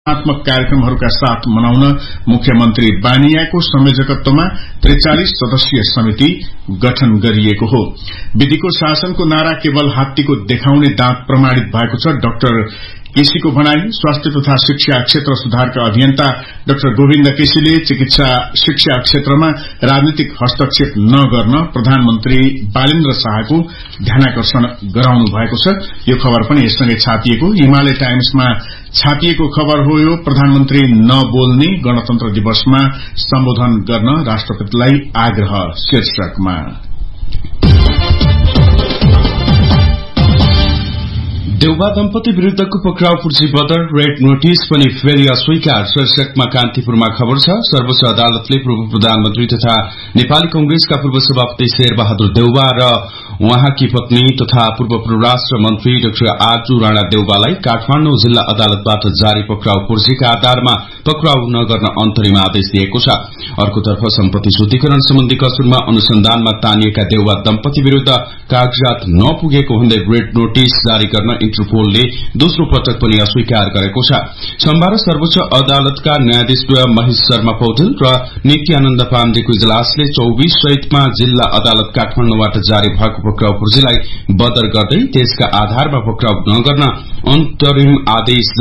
आत्मक कार्यक्रमहरूका साथ मनाउन मुख्यमन्त्री बानियाको संयोजकत्वमा 43 सदस्यीय समिति गठन गरिएको हो। विधिको शासनको नारा केवल हात्तीको देखाउने दाँत प्रमाणित भएको छ। डाक्टर केसीको भनाई। स्वास्थ्य तथा शिक्षा क्षेत्र सुधारका अभियन्ता डाक्टर गोविन्द केसीले चिकित्सा शिक्षा क्षेत्रमा राजनीतिक हस्तक्षेप नगर्न प्रधानमन्त्री बालेन्द्र शाहको ध्यानाकर्षण गराउनु भएको छ। यो खबर पनि यससँगै छापिएको हिमालय टाइम्समा छापिएको खबर हो। यो प्रधानमन्त्री नबोल्ने गणतन्त्र दिवसमा सम्बोधन गर्न राष्ट्रपतिलाई आग्रह शीर्षकमा। देउबा दम्पति विरूद्धको पक्राउ पूर्जी बदर रेड नोटिस पनि फेरि अस्वीकार शीर्षकमा कान्तिपुरमा खबर छ। सर्वोच्च अदालतले पूर्व प्रधानमन्त्री तथा नेपाली कंग्रेसका पूर्व सभापति शेरबहादुर देउबा र उहाँकी पत्नी तथा पूर्व परराष्ट्र मन्त्री डाक्टर आरजू राणा देउबालाई काठमाडौँ जिल्ला अदालतबाट जारी पक्राउ पूर्जीका आधारमा पक्राउ नगर्न अन्तरिम आदेश दिएको छ। अर्कोतर्फ सम्पत्ति शुद्धिकरण सम्बन्धी कसुरमा अनुसन्धानमा तानिएका देउबा दम्पति विरूद्ध कागजात नपुगेको भन्दै रेड नोटिस जारी गर्न इन्टरपोलले दोस्रो पटक पनि अस्वीकार गरेको छ। सोमबार सर्वोच्च अदालतका न्यायाधीश महेश शर्मा पौडेल र नित्यानन्द पाण्डेको इजलासले 24 चैतमा जिल्ला अदालत काठमाडौँबाट जारी भएको पक्राउ पूर्जीलाई बदर गर्दै त्यसका आधारमा पक्राउ नगर्न अन्तरिम आदेश